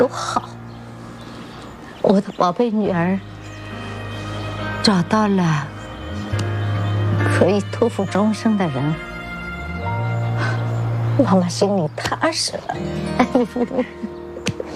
都好。我的宝贝女儿找到了可以托付终生的人，妈妈心里踏实了。